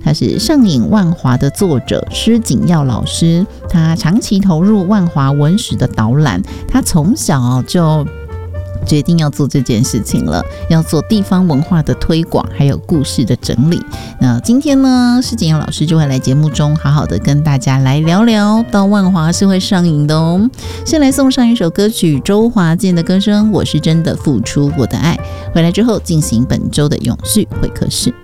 他是上引万华的作者施景耀老师，他长期投入万华文史的导览，他从小就决定要做这件事情了，要做地方文化的推广还有故事的整理。那今天呢，施景耀老师就会来节目中好好的跟大家来聊聊到万华是会上瘾的哦。先来送上一首歌曲，周华健的歌声《我是真的付出我的爱》，回来之后进行本周的永续会客室。